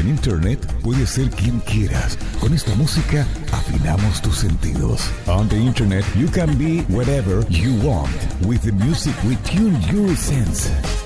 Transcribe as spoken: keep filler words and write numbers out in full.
Internet puedes ser quien quieras. Con esta música afinamos tus sentidos. On the Internet, you can be whatever you want. With the music we tune your sense.